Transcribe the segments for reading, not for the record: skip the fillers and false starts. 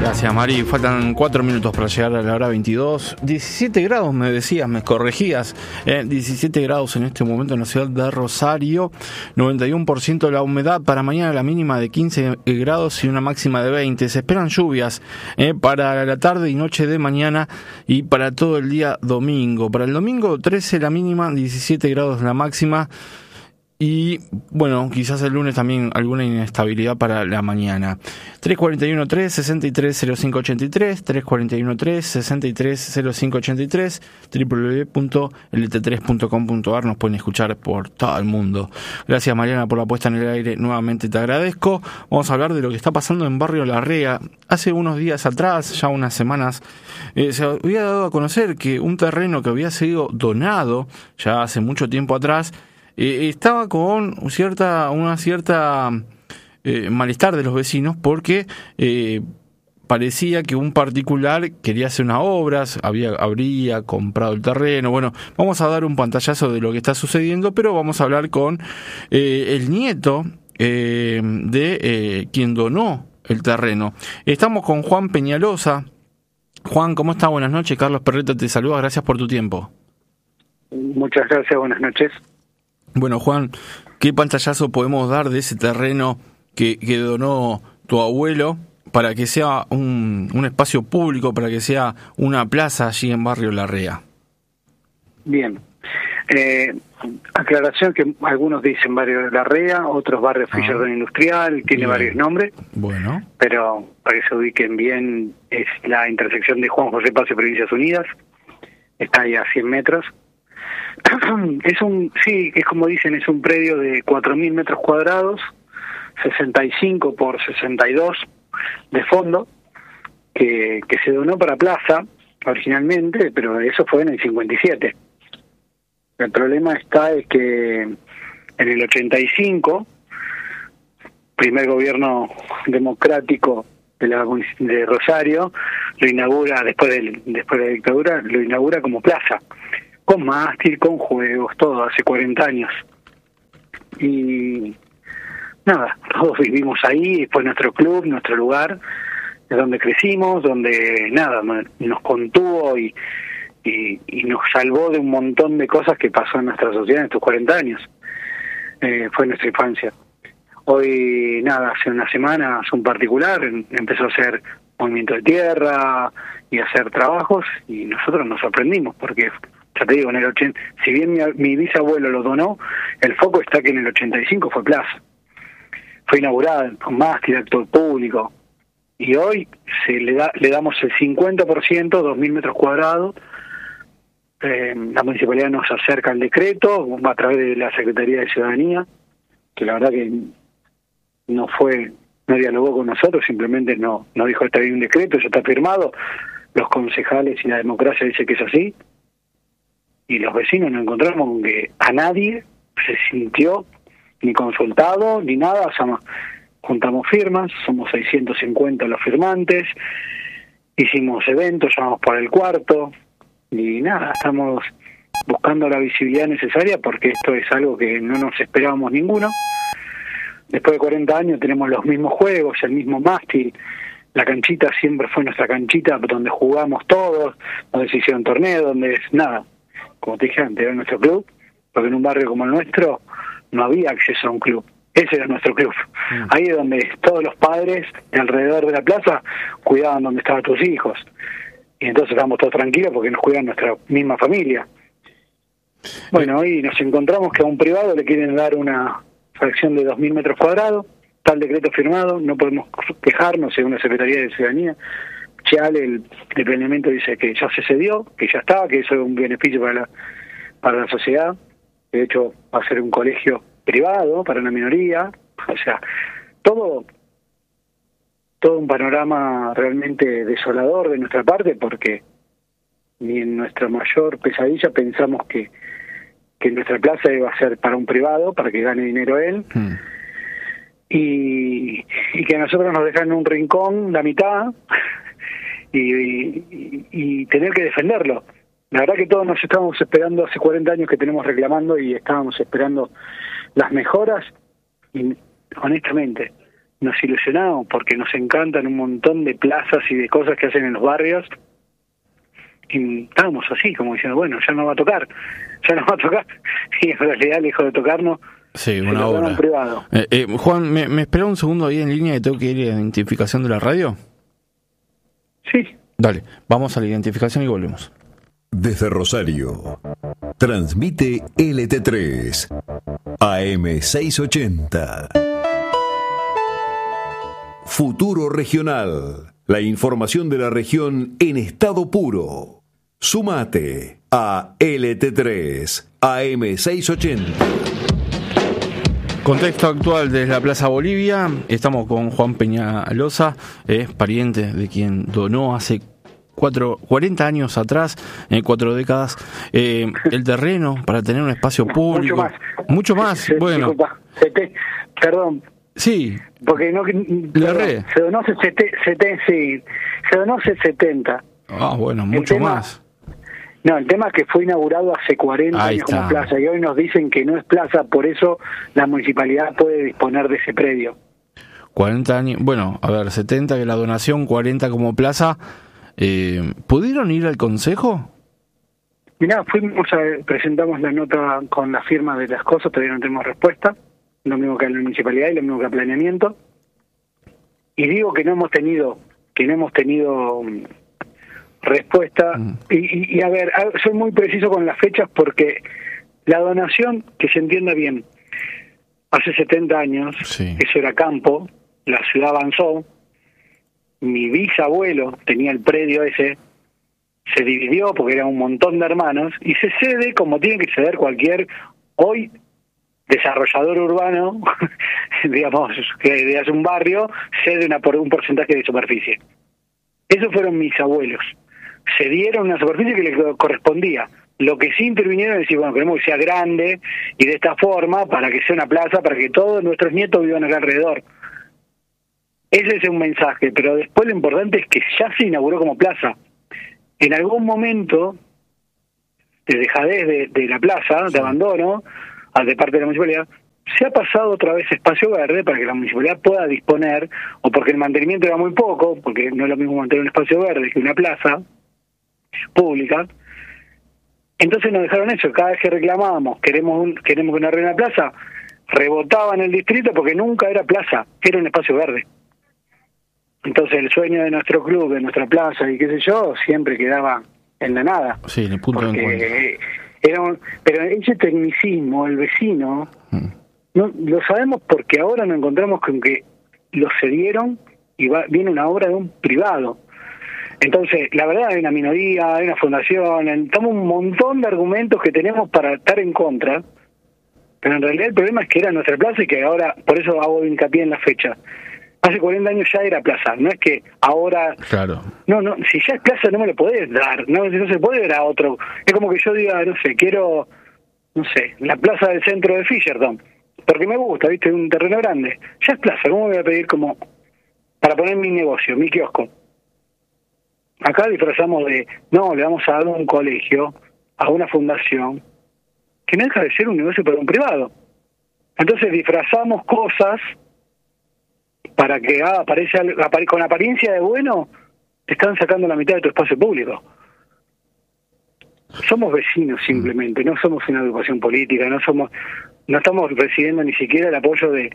Gracias, Mari. Faltan 4 minutos para llegar a la hora 22. 17 grados, me decías, me corregías. 17 grados en este momento en la ciudad de Rosario. 91% la humedad. Para mañana la mínima de 15 grados y una máxima de 20. Se esperan lluvias para la tarde y noche de mañana y para todo el día domingo. Para el domingo 13 la mínima, 17 grados la máxima. Y bueno, quizás el lunes también alguna inestabilidad para la mañana. 341-3-63-0583, 341-3-63-0583, www.lt3.com.ar. Nos pueden escuchar por todo el mundo. Gracias, Mariana, por la puesta en el aire. Nuevamente te agradezco. Vamos a hablar de lo que está pasando en Barrio Larrea. Hace unos días atrás, ya unas semanas, se había dado a conocer que un terreno que había sido donado ya hace mucho tiempo atrás estaba con una cierta malestar de los vecinos porque parecía que un particular quería hacer unas obras, habría comprado el terreno. Bueno, vamos a dar un pantallazo de lo que está sucediendo, pero vamos a hablar con el nieto de quien donó el terreno. Estamos con Juan Peñalosa. Juan, ¿cómo está? Buenas noches. Carlos Perreta te saluda. Gracias por tu tiempo. Muchas gracias. Buenas noches. Bueno, Juan, ¿qué pantallazo podemos dar de ese terreno que donó tu abuelo para que sea un espacio público, para que sea una plaza allí en Barrio Larrea? Bien. Aclaración que algunos dicen Barrio Larrea, otros Barrio Fischer Industrial, tiene varios nombres. Bueno. Pero para que se ubiquen bien, es la intersección de Juan José Paz y Provincias Unidas. Está ahí a 100 metros. Es como dicen, es un predio de 4.000 metros cuadrados, 65 por 62 de fondo, que se donó para plaza originalmente, pero eso fue en el 57. El problema es que en el 85, primer gobierno democrático de Rosario, lo inaugura, después de la dictadura, lo inaugura como plaza, con mástil, con juegos, todo, hace 40 años. Y nada, todos vivimos ahí, fue nuestro club, nuestro lugar, es donde crecimos, donde nada, nos contuvo y nos salvó de un montón de cosas que pasó en nuestra sociedad en estos 40 años. Fue nuestra infancia. Hoy, nada, hace una semana, un particular empezó a hacer movimiento de tierra y a hacer trabajos, y nosotros nos sorprendimos, porque ya te digo, en el 80, si bien mi bisabuelo lo donó, el foco está que en el 85 fue plaza. Fue inaugurada con mástil, acto público. Y hoy le damos el 50%, 2.000 metros cuadrados. La municipalidad nos acerca al decreto a través de la Secretaría de Ciudadanía, que la verdad que no dialogó con nosotros, simplemente no dijo está bien un decreto, ya está firmado. Los concejales y la democracia dicen que es así. Y los vecinos nos encontramos con que a nadie se sintió ni consultado ni nada. O sea, juntamos firmas, somos 650 los firmantes, hicimos eventos, llamamos por el cuarto y nada, estamos buscando la visibilidad necesaria porque esto es algo que no nos esperábamos ninguno. Después de 40 años tenemos los mismos juegos, el mismo mástil. La canchita siempre fue nuestra canchita donde jugamos todos, donde se hicieron torneos, donde es nada. Como te dije antes, era nuestro club, porque en un barrio como el nuestro no había acceso a un club. Ese era nuestro club. Ahí es donde todos los padres alrededor de la plaza cuidaban donde estaban tus hijos. Y entonces estábamos todos tranquilos porque nos cuidan nuestra misma familia. Bueno, hoy nos encontramos que a un privado le quieren dar una fracción de 2.000 metros cuadrados, está el decreto firmado, no podemos quejarnos según la Secretaría de Ciudadanía. Cheal, el planeamiento dice que ya se cedió, que ya está, que eso es un beneficio para la sociedad. De hecho, va a ser un colegio privado para una minoría. O sea, todo un panorama realmente desolador de nuestra parte, porque ni en nuestra mayor pesadilla pensamos que nuestra plaza iba a ser para un privado, para que gane dinero él. Y que a nosotros nos dejan en un rincón la mitad y tener que defenderlo. La verdad que todos nos estábamos esperando, hace 40 años que tenemos reclamando y estábamos esperando las mejoras y honestamente nos ilusionamos porque nos encantan un montón de plazas y de cosas que hacen en los barrios, y estábamos así, como diciendo, bueno, ya no va a tocar, y en realidad lejos de tocarnos, sí, una obra. En privado. Juan, ¿me espera un segundo ahí en línea que tengo que ir a la identificación de la radio? Sí. Dale, vamos a la identificación y volvemos. Desde Rosario, transmite LT3, AM680. Futuro Regional, la información de la región en estado puro. Sumate a LT3, AM680. Contexto actual desde la Plaza Bolivia. Estamos con Juan Peñalosa, pariente de quien donó hace 40 años atrás, 4 décadas, el terreno para tener un espacio público. Mucho más. Bueno. Disculpa, perdón. Sí. Porque no, se donó se donó hace 70. Ah, bueno, mucho más. No, el tema es que fue inaugurado hace 40 años como plaza, y hoy nos dicen que no es plaza, por eso la municipalidad puede disponer de ese predio. 40 años, bueno, a ver, 70 que la donación, 40 como plaza. ¿Pudieron ir al consejo? Mirá, presentamos la nota con la firma de las cosas, todavía no tenemos respuesta, lo mismo que a la municipalidad y lo mismo que a planeamiento. Y digo que no hemos tenido respuesta. Y a ver, soy muy preciso con las fechas porque la donación, que se entienda bien, hace 70 años, sí, eso era campo, la ciudad avanzó, mi bisabuelo tenía el predio ese, se dividió porque eran un montón de hermanos y se cede como tiene que ceder cualquier hoy desarrollador urbano, digamos, que hace un barrio, cede por un porcentaje de superficie. Esos fueron mis abuelos. Cedieron una superficie que les correspondía. Lo que sí intervinieron es decir, bueno, queremos que sea grande y de esta forma, para que sea una plaza, para que todos nuestros nietos vivan acá alrededor. Ese es un mensaje, pero después lo importante es que ya se inauguró como plaza. En algún momento, de dejadez de la plaza, de abandono, de parte de la municipalidad, se ha pasado otra vez espacio verde para que la municipalidad pueda disponer, o porque el mantenimiento era muy poco, porque no es lo mismo mantener un espacio verde que una plaza pública. Entonces nos dejaron eso, cada vez que reclamábamos, queremos que nos arreglen la plaza, rebotaba en el distrito porque nunca era plaza, era un espacio verde. Entonces el sueño de nuestro club, de nuestra plaza y qué sé yo, siempre quedaba en la nada. Sí, en el punto de encuentro. Pero ese tecnicismo, el vecino, no lo sabemos porque ahora nos encontramos con que lo cedieron y viene una obra de un privado. Entonces, la verdad, hay una minoría, hay una fundación, estamos un montón de argumentos que tenemos para estar en contra, pero en realidad el problema es que era nuestra plaza y que ahora, por eso hago hincapié en la fecha. Hace 40 años ya era plaza, no es que ahora... Claro. No, si ya es plaza no me lo podés dar, no se puede ver a otro. Es como que yo diga, no sé, quiero, la plaza del centro de Fisherton, porque me gusta, viste, un terreno grande. Ya es plaza, ¿cómo voy a pedir como para poner mi negocio, mi kiosco? Acá disfrazamos de, no, le vamos a dar un colegio, a una fundación, que no deja de ser un negocio para un privado. Entonces disfrazamos cosas para que con apariencia de bueno, te están sacando la mitad de tu espacio público. Somos vecinos simplemente, no somos una agrupación política, no estamos recibiendo ni siquiera el apoyo de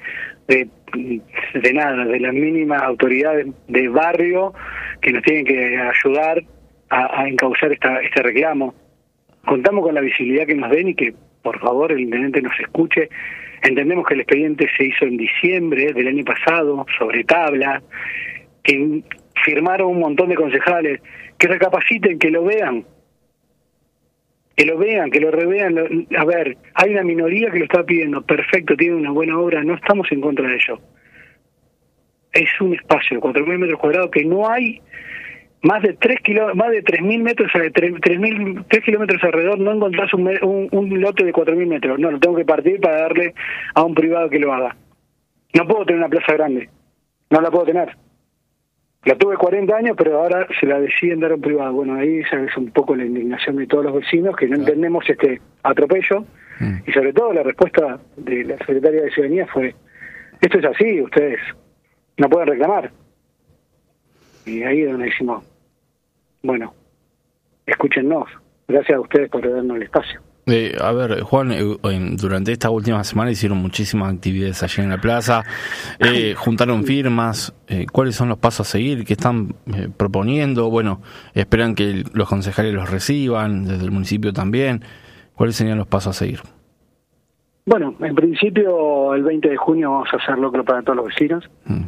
nada, de las mínimas autoridades de barrio que nos tienen que ayudar a encauzar este reclamo. Contamos con la visibilidad que nos den y que por favor el intendente nos escuche. Entendemos que el expediente se hizo en diciembre del año pasado, sobre tabla, que firmaron un montón de concejales, que recapaciten, que lo vean, que lo revean. A ver, hay una minoría que lo está pidiendo, perfecto, tiene una buena obra, no estamos en contra de ello. Es un espacio de 4.000 metros cuadrados que no hay más de 3.000 metros, 3 kilómetros alrededor, no encontrás un lote de 4.000 metros. No, lo tengo que partir para darle a un privado que lo haga. No puedo tener una plaza grande, no la puedo tener. La tuve 40 años, pero ahora se la deciden dar a un privado. Bueno, ahí ya es un poco la indignación de todos los vecinos que no entendemos este atropello. Y sobre todo la respuesta de la secretaria de Ciudadanía fue, esto es así, ustedes no pueden reclamar. Y ahí es donde decimos, bueno, escúchennos, gracias a ustedes por darnos el espacio. A ver, Juan, durante esta última semana hicieron muchísimas actividades allí en la plaza, juntaron firmas. ¿Cuáles son los pasos a seguir? ¿Qué están proponiendo? Bueno, esperan que los concejales los reciban, desde el municipio también. ¿Cuáles serían los pasos a seguir? Bueno, en principio el 20 de junio vamos a hacer locro para todos los vecinos.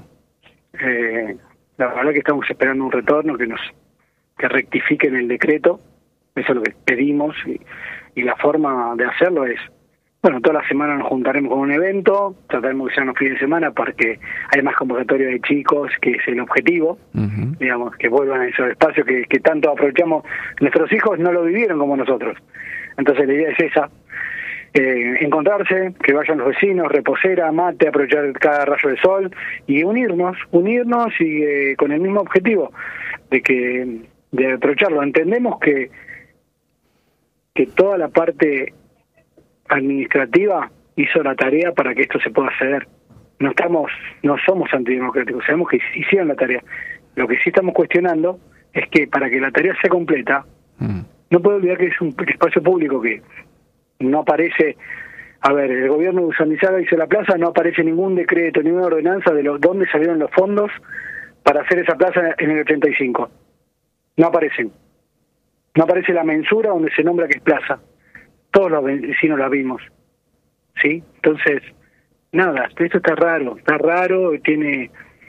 La verdad que estamos esperando un retorno, que rectifiquen el decreto. Eso es lo que pedimos, y la forma de hacerlo es, bueno, toda la semana nos juntaremos con un evento, trataremos que sean los fines de semana porque hay más convocatoria de chicos, que es el objetivo, digamos, que vuelvan a esos espacios que tanto aprovechamos. Nuestros hijos no lo vivieron como nosotros, entonces la idea es esa, encontrarse, que vayan los vecinos, reposera, mate, aprovechar cada rayo de sol y unirnos y con el mismo objetivo de aprovecharlo. Entendemos que toda la parte administrativa hizo la tarea para que esto se pueda hacer. No somos antidemocráticos, sabemos que hicieron la tarea. Lo que sí estamos cuestionando es que para que la tarea sea completa, no puedo olvidar que es un espacio público que no aparece. A ver, el gobierno de Usandizaga hizo la plaza, no aparece ningún decreto, ninguna ordenanza de dónde salieron los fondos para hacer esa plaza en el 85. No aparecen. No aparece la mensura donde se nombra que es plaza. Todos los vecinos la vimos. ¿Sí? Entonces, nada, esto está raro, tiene,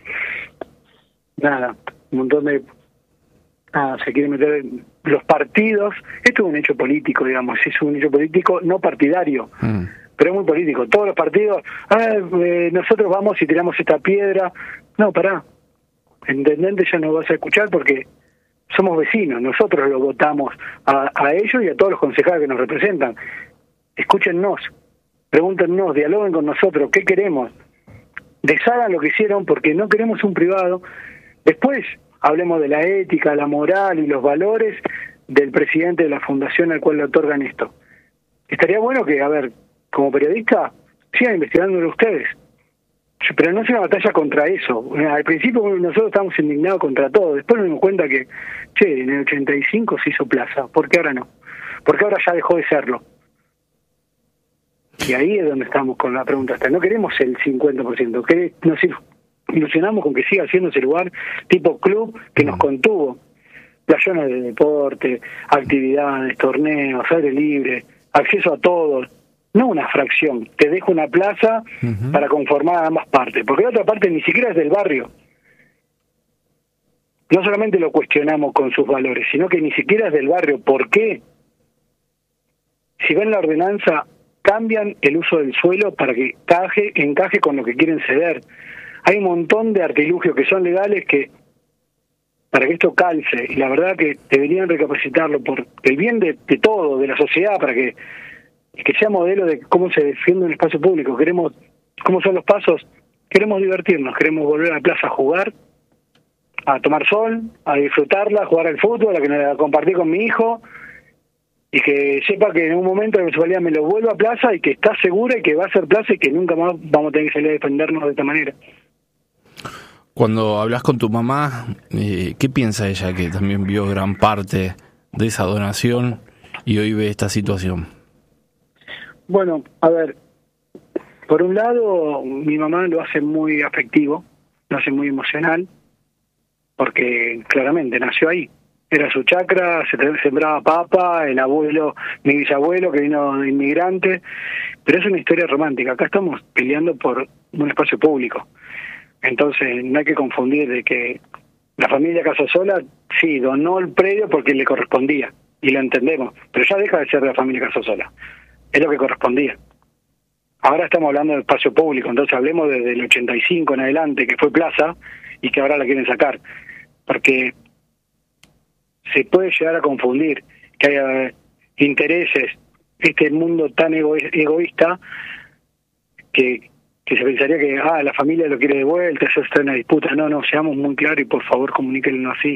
nada, un montón de... se quiere meter los partidos. Esto es un hecho político, digamos, es un hecho político no partidario, pero es muy político. Todos los partidos, nosotros vamos y tiramos esta piedra. No, pará. El intendente ya no vas a escuchar porque somos vecinos, nosotros lo votamos a ellos y a todos los concejales que nos representan. Escúchennos, pregúntennos, dialoguen con nosotros, ¿qué queremos? Deshagan lo que hicieron porque no queremos un privado. Después hablemos de la ética, la moral y los valores del presidente de la fundación al cual le otorgan esto. Estaría bueno que, a ver, como periodista, sigan investigándolo ustedes. Pero no es una batalla contra eso. Al principio nosotros estábamos indignados contra todo. Después nos dimos cuenta que, en el 85 se hizo plaza. ¿Por qué ahora no? Porque ahora ya dejó de serlo. Y ahí es donde estamos con la pregunta. No queremos el 50%. Nos ilusionamos con que siga siendo ese lugar tipo club que nos contuvo. Playones de deporte, actividades, torneos, aire libre, acceso a todos. No una fracción, te dejo una plaza para conformar a ambas partes, porque la otra parte ni siquiera es del barrio. No solamente lo cuestionamos con sus valores, sino que ni siquiera es del barrio. ¿Por qué? Si ven la ordenanza, cambian el uso del suelo para que encaje con lo que quieren ceder. Hay un montón de artilugios que son legales para que esto calce, y la verdad que deberían recapacitarlo por el bien de todo, de la sociedad, para que sea modelo de cómo se defiende un espacio público. ¿Cómo son los pasos? Queremos divertirnos, queremos volver a la plaza a jugar, a tomar sol, a disfrutarla, a jugar al fútbol, a compartir con mi hijo, y que sepa que en un momento la municipalidad me lo vuelva a plaza y que está segura y que va a ser plaza y que nunca más vamos a tener que salir a defendernos de esta manera. Cuando hablas con tu mamá, ¿qué piensa ella, que también vio gran parte de esa donación y hoy ve esta situación? Bueno, a ver, por un lado, mi mamá lo hace muy afectivo, lo hace muy emocional, porque claramente nació ahí. Era su chacra, se sembraba papa, el abuelo, mi bisabuelo que vino de inmigrante, pero es una historia romántica. Acá estamos peleando por un espacio público. Entonces no hay que confundir de que la familia Casasola sí donó el predio porque le correspondía, y lo entendemos, pero ya deja de ser de la familia Casasola. Es lo que correspondía. Ahora estamos hablando de espacio público, entonces hablemos desde el 85 en adelante, que fue plaza, y que ahora la quieren sacar. Porque se puede llegar a confundir que haya intereses, este mundo tan egoísta, que se pensaría que la familia lo quiere de vuelta, eso está en la disputa. No, seamos muy claros y por favor comuníquenlo así.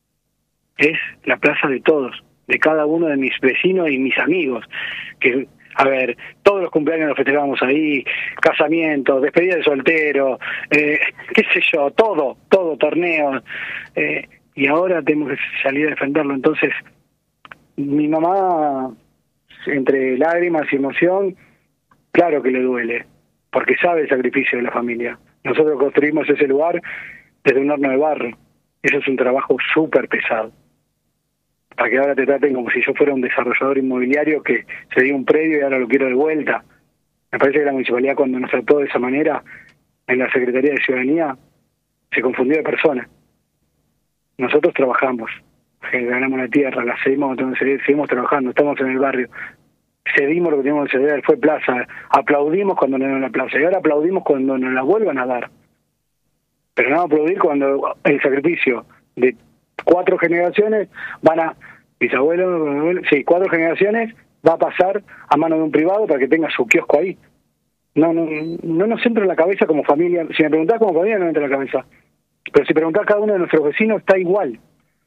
Es la plaza de todos, de cada uno de mis vecinos y mis amigos, que A ver, todos los cumpleaños los festejábamos ahí, casamientos, despedida de soltero, qué sé yo, todo, torneos, y ahora tenemos que salir a defenderlo. Entonces, mi mamá, entre lágrimas y emoción, claro que le duele, porque sabe el sacrificio de la familia. Nosotros construimos ese lugar desde un horno de barro. Eso es un trabajo súper pesado. Para que ahora te traten como si yo fuera un desarrollador inmobiliario que se dio un predio y ahora lo quiero de vuelta. Me parece que la municipalidad, cuando nos trató de esa manera, en la Secretaría de Ciudadanía, se confundió de persona. Nosotros trabajamos, ganamos la tierra, la seguimos trabajando, estamos en el barrio, cedimos lo que teníamos que ceder, fue plaza, aplaudimos cuando nos dieron la plaza, y ahora aplaudimos cuando nos la vuelvan a dar. Pero no vamos a aplaudir cuando el sacrificio de 4 generaciones bisabuelos, 4 generaciones va a pasar a mano de un privado para que tenga su kiosco ahí. No nos entra en la cabeza como familia. Si me preguntás como familia, no me entra en la cabeza. Pero si preguntás a cada uno de nuestros vecinos, está igual.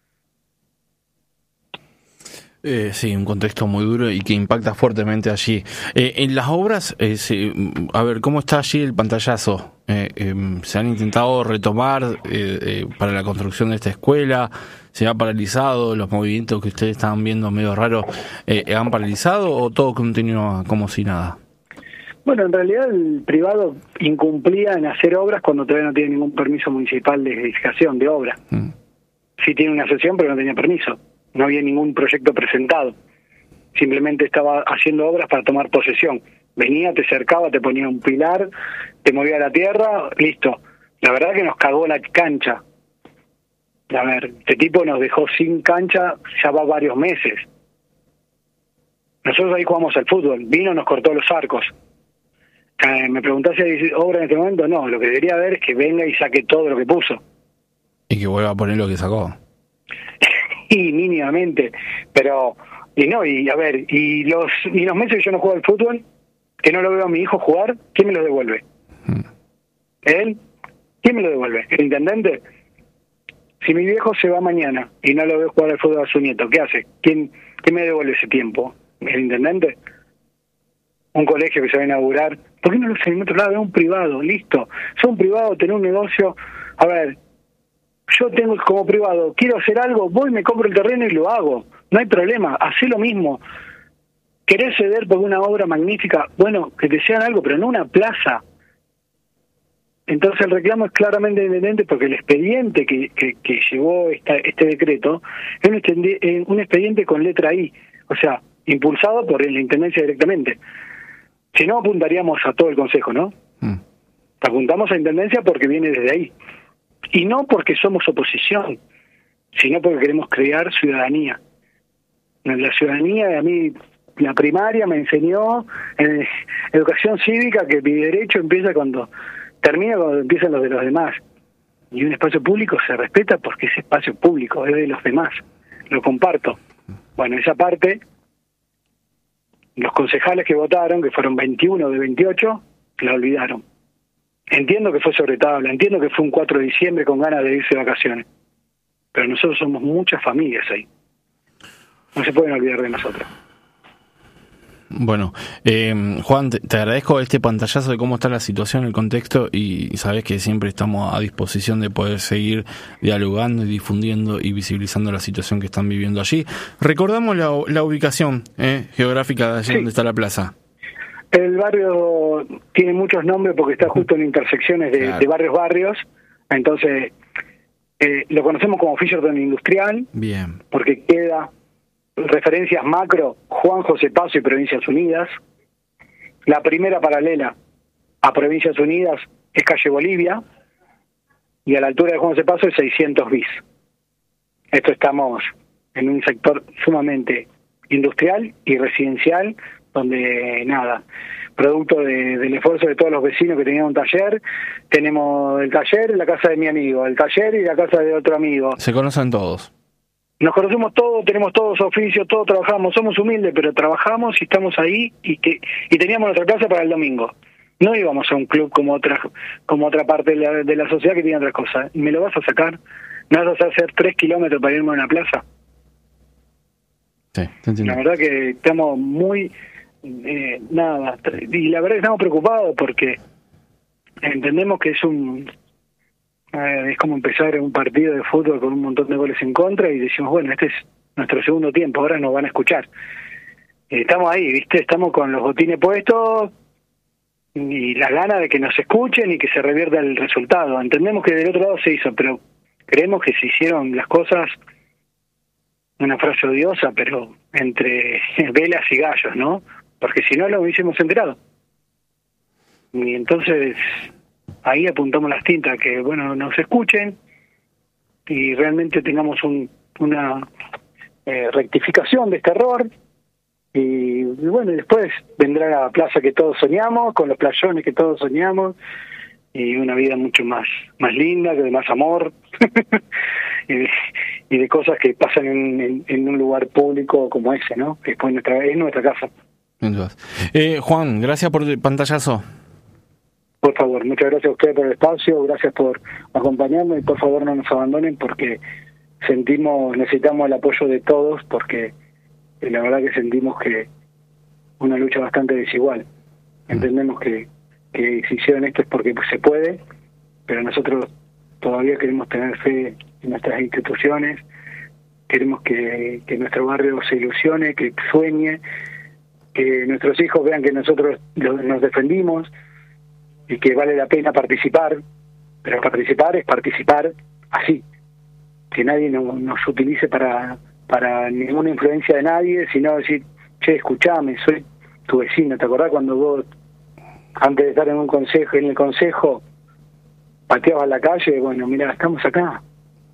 Sí, un contexto muy duro y que impacta fuertemente allí. En las obras, a ver, ¿cómo está allí el pantallazo? ¿Se han intentado retomar para la construcción de esta escuela? ¿Se ha paralizado? ¿Los movimientos que ustedes estaban viendo medio raros han paralizado o todo continúa como si nada? Bueno, en realidad el privado incumplía en hacer obras cuando todavía no tiene ningún permiso municipal de edificación de obra. Sí tiene una sesión, pero no tenía permiso. No había ningún proyecto presentado. Simplemente estaba haciendo obras para tomar posesión. Venía, te cercaba, te ponía un pilar, te movía la tierra, listo. La verdad que nos cagó la cancha. A ver, este tipo nos dejó sin cancha ya va varios meses. Nosotros ahí jugamos al fútbol. Vino, nos cortó los arcos. Me preguntás si hay obra en este momento. No, lo que debería haber es que venga y saque todo lo que puso. Y que vuelva a poner lo que sacó. Y mínimamente, pero y los meses que yo no juego al fútbol, que no lo veo a mi hijo jugar, ¿quién me lo devuelve? ¿Él? ¿Quién me lo devuelve? ¿El intendente? Si mi viejo se va mañana y no lo veo jugar al fútbol a su nieto, ¿qué hace? ¿Quién me devuelve ese tiempo? ¿El intendente? Un colegio que se va a inaugurar, ¿por qué no lo hacen en otro lado? Es un privado, listo. Soy un privado, tener un negocio, a ver, yo tengo como privado, quiero hacer algo, voy, me compro el terreno y lo hago. No hay problema, hacé lo mismo. ¿Querés ceder por una obra magnífica? Bueno, que te sean algo, pero no una plaza. Entonces el reclamo es claramente evidente porque el expediente que llevó este decreto es un expediente con letra I, o sea, impulsado por la Intendencia directamente. Si no, apuntaríamos a todo el Consejo, ¿no? Apuntamos a Intendencia porque viene desde ahí. Y no porque somos oposición, sino porque queremos crear ciudadanía. La ciudadanía, a mí, la primaria me enseñó en educación cívica que mi derecho empieza cuando empiezan los de los demás. Y un espacio público se respeta porque ese espacio público es de los demás. Lo comparto. Bueno, esa parte, los concejales que votaron, que fueron 21 de 28, la olvidaron. Entiendo que fue sobre tabla, entiendo que fue un 4 de diciembre con ganas de irse de vacaciones, pero nosotros somos muchas familias ahí. No se pueden olvidar de nosotros. Bueno, Juan, te agradezco este pantallazo de cómo está la situación, el contexto, y sabes que siempre estamos a disposición de poder seguir dialogando y difundiendo y visibilizando la situación que están viviendo allí. Recordamos la ubicación geográfica de allí donde está la plaza. El barrio tiene muchos nombres porque está justo en intersecciones de varios barrios, entonces lo conocemos como Fisherton Industrial. Bien. Porque queda referencias macro, Juan José Paso y Provincias Unidas. La primera paralela a Provincias Unidas es calle Bolivia, y a la altura de Juan José Paso es 600 bis. Esto estamos en un sector sumamente industrial y residencial, donde producto del esfuerzo de todos los vecinos que tenían un taller, tenemos el taller, la casa de mi amigo, el taller y la casa de otro amigo. Se conocen todos. Nos conocemos todos, tenemos todos oficios, todos trabajamos, somos humildes, pero trabajamos y estamos ahí y teníamos nuestra plaza para el domingo. No íbamos a un club como otra parte de la sociedad que tiene otras cosas. ¿Me lo vas a sacar? ¿Me vas a hacer 3 kilómetros para irme a una plaza? Sí, te entiendo. La verdad que estamos muy nada. Y la verdad que estamos preocupados porque entendemos que es como empezar un partido de fútbol con un montón de goles en contra y decimos, bueno, este es nuestro segundo tiempo, ahora nos van a escuchar. Estamos ahí, ¿viste? Estamos con los botines puestos y las ganas de que nos escuchen y que se revierta el resultado. Entendemos que del otro lado se hizo, pero creemos que se hicieron las cosas, una frase odiosa, pero entre velas y gallos, ¿no? Porque si no lo hubiésemos enterado. Y entonces ahí apuntamos las tintas, que bueno, nos escuchen y realmente tengamos una rectificación de este error. Y bueno, después vendrá la plaza que todos soñamos, con los playones que todos soñamos, y una vida mucho más linda, de más amor, y de cosas que pasan en un lugar público como ese, ¿no? Que es nuestra casa. Juan, gracias por el pantallazo. Por favor, muchas gracias a ustedes por el espacio, gracias por acompañarnos y por favor no nos abandonen porque necesitamos el apoyo de todos porque la verdad que sentimos que una lucha bastante desigual. Entendemos que si hicieron esto es porque se puede, pero nosotros todavía queremos tener fe en nuestras instituciones, queremos que nuestro barrio se ilusione, que sueñe, que nuestros hijos vean que nosotros nos defendimos y que vale la pena participar, pero participar es participar así, que nadie nos utilice para ninguna influencia de nadie, sino decir, che, escuchame, soy tu vecino. ¿Te acordás cuando vos, antes de estar en el consejo, pateabas la calle? Bueno, mira, vamos acá,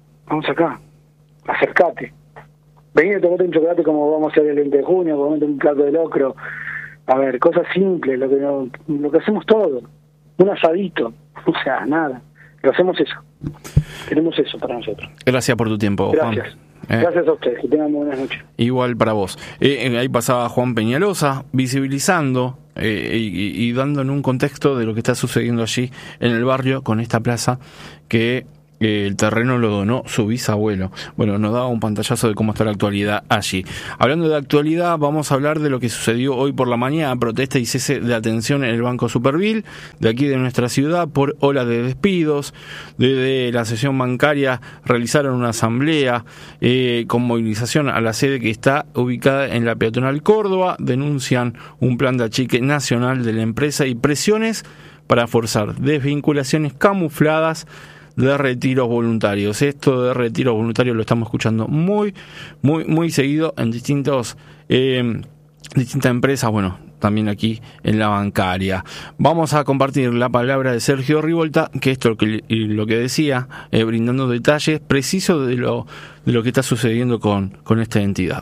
acércate. Vení, tomate un chocolate como vamos a hacer el 20 de junio, comete un plato de locro. A ver, cosas simples, lo que hacemos todo. Un asadito, o sea, nada. Lo hacemos eso. Tenemos eso para nosotros. Gracias por tu tiempo, Gracias. Juan. Gracias a ustedes, que tengan buenas noches. Igual para vos. Ahí pasaba Juan Peñalosa, visibilizando y dando en un contexto de lo que está sucediendo allí en el barrio con esta plaza que el terreno lo donó su bisabuelo. Bueno, nos daba un pantallazo de cómo está la actualidad allí. Hablando de actualidad, vamos a hablar de lo que sucedió hoy por la mañana, protesta y cese de atención en el Banco Superville, de aquí de nuestra ciudad, por ola de despidos. Desde la sesión bancaria realizaron una asamblea con movilización a la sede que está ubicada en la peatonal Córdoba. Denuncian un plan de achique nacional de la empresa y presiones para forzar desvinculaciones camufladas de retiros voluntarios. Esto de retiros voluntarios lo estamos escuchando muy seguido en distintas empresas, bueno, también aquí en la bancaria. Vamos a compartir la palabra de Sergio Rivolta, que esto es lo que decía, brindando detalles precisos de lo que está sucediendo con esta entidad.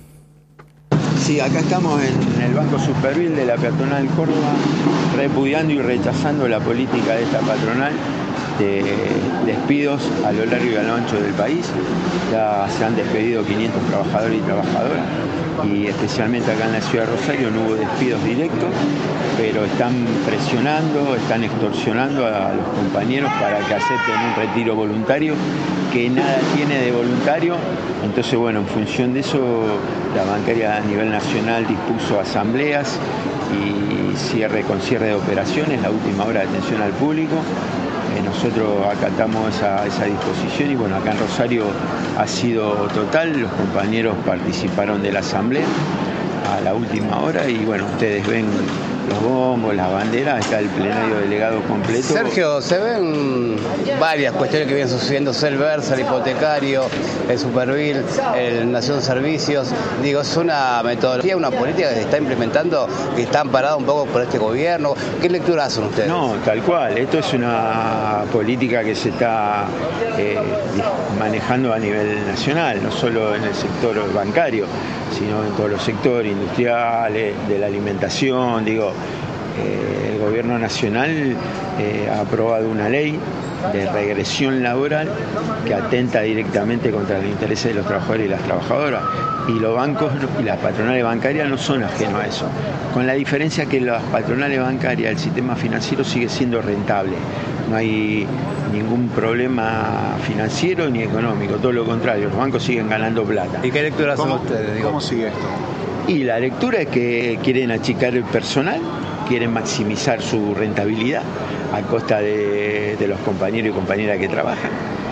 Sí, acá estamos en el Banco Superville de la peatonal Córdoba, repudiando y rechazando la política de esta patronal de despidos a lo largo y a lo ancho del país. Ya se han despedido 500 trabajadores y trabajadoras y especialmente acá en la ciudad de Rosario no hubo despidos directos, pero están presionando, están extorsionando a los compañeros para que acepten un retiro voluntario que nada tiene de voluntario. Entonces, bueno, en función de eso, la bancaria a nivel nacional dispuso asambleas y cierre de operaciones, la última hora de atención al público. Nosotros acatamos esa disposición y bueno, acá en Rosario ha sido total, los compañeros participaron de la asamblea a la última hora y bueno, ustedes ven los bombos, las banderas, está el plenario delegado completo. Sergio, se ven varias cuestiones que vienen sucediendo, Selversa, el hipotecario, el Superville, el Nación Servicios. Digo, es una metodología, una política que se está implementando, que está amparada un poco por este gobierno. ¿Qué lectura hacen ustedes? No, tal cual. Esto es una política que se está manejando a nivel nacional, no solo en el sector bancario, sino en todos los sectores industriales, de la alimentación. Digo, el gobierno nacional ha aprobado una ley de regresión laboral que atenta directamente contra los intereses de los trabajadores y las trabajadoras. Y los bancos y las patronales bancarias no son ajenos a eso, con la diferencia que las patronales bancarias, el sistema financiero sigue siendo rentable. No hay ningún problema financiero ni económico, todo lo contrario, los bancos siguen ganando plata. ¿Y qué lectura hacen ustedes? ¿Cómo sigue esto? Y la lectura es que quieren achicar el personal, quieren maximizar su rentabilidad a costa de los compañeros y compañeras que trabajan.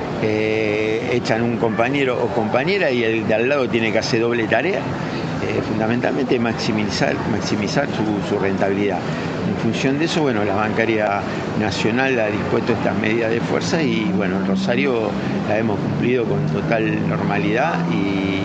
Echan un compañero o compañera y el de al lado tiene que hacer doble tarea. Fundamentalmente maximizar su rentabilidad. En función de eso, bueno, la bancaria nacional ha dispuesto estas medidas de fuerza y bueno, en Rosario la hemos cumplido con total normalidad y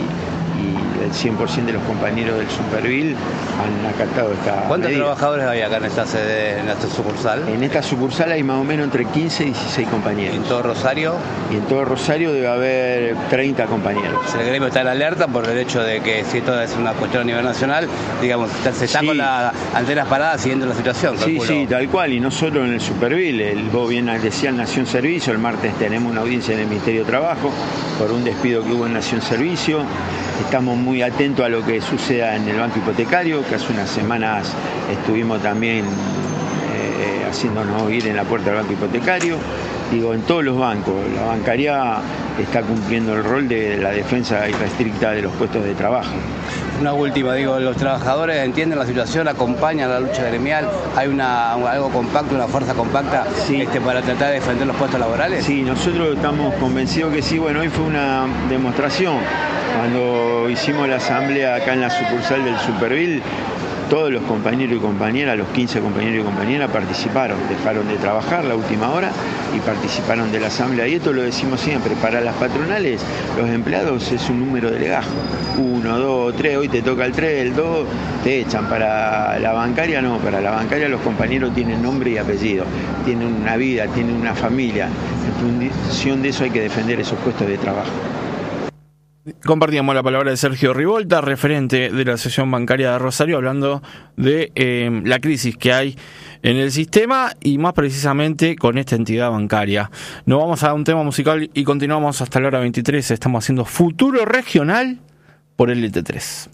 el 100% de los compañeros del Superville han acatado esta ¿Cuántos medida. trabajadores hay acá en esta sede, en esta sucursal? En esta sucursal hay más o menos entre 15 y 16 compañeros. ¿Y en todo Rosario? Y en todo Rosario debe haber 30 compañeros. El gremio está en alerta por el hecho de que si esto es una cuestión a nivel nacional, digamos, se está con las antenas paradas siguiendo la situación. Sí, sí, tal cual, y no solo en el Superville. Vos bien decías Nación Servicio, el martes tenemos una audiencia en el Ministerio de Trabajo por un despido que hubo en Nación Servicio. Estamos muy atentos a lo que suceda en el Banco Hipotecario, que hace unas semanas estuvimos también haciéndonos ir en la puerta del Banco Hipotecario. Digo, en todos los bancos, la bancaria está cumpliendo el rol de la defensa irrestricta de los puestos de trabajo. Una última, digo, los trabajadores entienden la situación, acompañan la lucha gremial, hay algo compacto, una fuerza compacta para tratar de defender los puestos laborales. Sí, nosotros estamos convencidos que sí. Bueno, hoy fue una demostración. Cuando hicimos la asamblea acá en la sucursal del Superville, todos los compañeros y compañeras, los 15 compañeros y compañeras participaron, dejaron de trabajar la última hora y participaron de la asamblea. Y esto lo decimos siempre, para las patronales, los empleados es un número de legajo. 1, 2, 3, hoy te toca el 3, el 2, te echan. Para la bancaria no, para la bancaria los compañeros tienen nombre y apellido, tienen una vida, tienen una familia. En función de eso hay que defender esos puestos de trabajo. Compartíamos la palabra de Sergio Rivolta, referente de la Asociación Bancaria de Rosario, hablando de la crisis que hay en el sistema y más precisamente con esta entidad bancaria. Nos vamos a un tema musical y continuamos hasta la hora 23. Estamos haciendo Futuro Regional por LT3.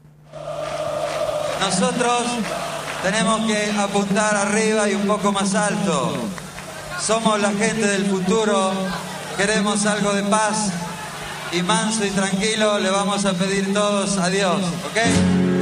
Nosotros tenemos que apuntar arriba y un poco más alto. Somos la gente del futuro, queremos algo de paz. Y manso y tranquilo le vamos a pedir todos a Dios, ¿ok?